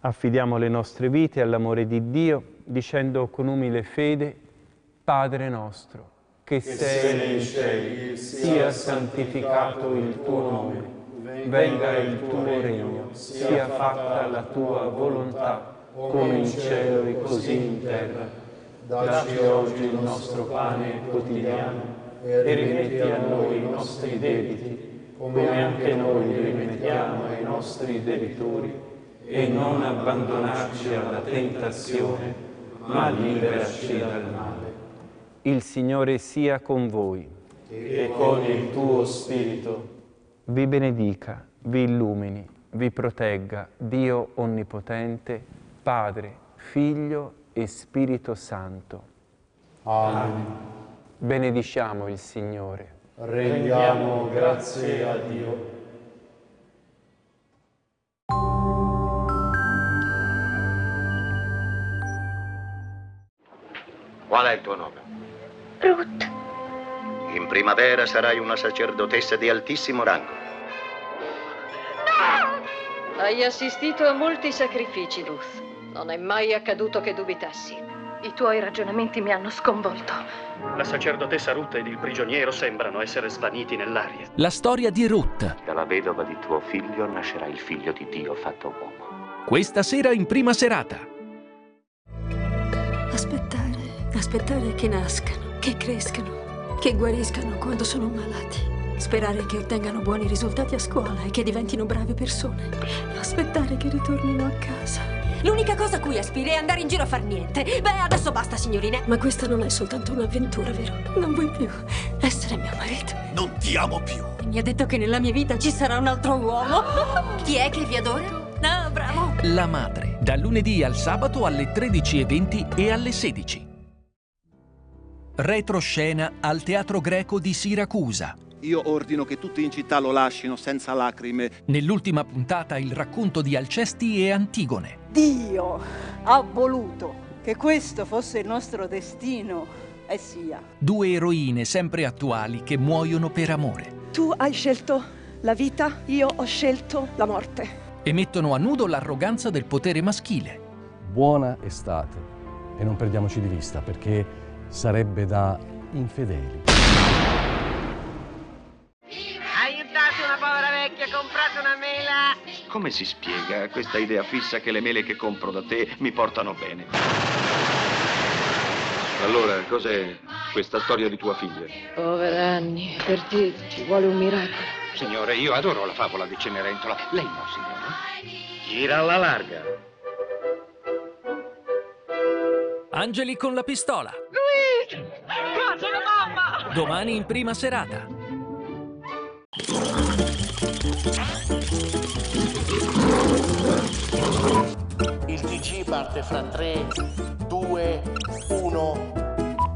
Affidiamo le nostre vite all'amore di Dio, dicendo con umile fede: Padre nostro, che sei nei cieli, sia santificato il tuo nome, venga il tuo regno, sia fatta la tua volontà, come in cielo e così in terra. Dacci oggi il nostro pane quotidiano e rimetti a noi i nostri debiti, come anche noi rimettiamo ai nostri debitori, e non abbandonarci alla tentazione, ma liberaci dal male. Il Signore sia con voi. E con il tuo spirito. Vi benedica, vi illumini, vi protegga Dio Onnipotente, Padre, Figlio e Spirito Santo. Amen. Benediciamo il Signore. Rendiamo grazie a Dio. Qual è il tuo nome? Ruth. In primavera sarai una sacerdotessa di altissimo rango. Hai assistito a molti sacrifici, Ruth. Non è mai accaduto che dubitassi. I tuoi ragionamenti mi hanno sconvolto. La sacerdotessa Ruth ed il prigioniero sembrano essere svaniti nell'aria. La storia di Ruth. Dalla vedova di tuo figlio nascerà il figlio di Dio fatto uomo. Questa sera in prima serata. Aspettare che nascano, che crescano, che guariscano quando sono malati. Sperare che ottengano buoni risultati a scuola e che diventino brave persone. Aspettare che ritornino a casa. L'unica cosa a cui aspiri è andare in giro a far niente. Beh, adesso basta, signorine. Ma questa non è soltanto un'avventura, vero? Non vuoi più essere mio marito. Non ti amo più. Mi ha detto che nella mia vita ci sarà un altro uomo. Chi è che vi adora? Ah, bravo. La madre, dal lunedì al sabato alle 13:20 e alle 16. Retroscena al Teatro Greco di Siracusa. Io ordino che tutti in città lo lascino senza lacrime. Nell'ultima puntata il racconto di Alcesti e Antigone. Dio ha voluto che questo fosse il nostro destino e sia. Due eroine sempre attuali che muoiono per amore. Tu hai scelto la vita, io ho scelto la morte. E mettono a nudo l'arroganza del potere maschile. Buona estate e non perdiamoci di vista perché sarebbe da infedeli. Aiutate una povera vecchia, comprate una mela! Come si spiega questa idea fissa che le mele che compro da te mi portano bene? Allora, cos'è questa storia di tua figlia? Povera Annie, per te ci vuole un miracolo. Signore, io adoro la favola di Cenerentola. Lei no, signore? Gira alla larga. Angeli con la pistola. Luigi! Qua c'è la mamma! Domani in prima serata. Il TG parte fra 3,